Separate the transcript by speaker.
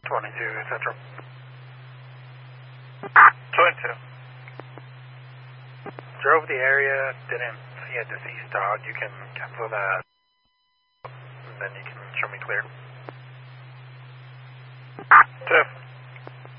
Speaker 1: 22 Central.
Speaker 2: 22.
Speaker 1: Drove the area, didn't see a deceased dog. You can cancel that, and then you can show me clear.
Speaker 2: Tiff.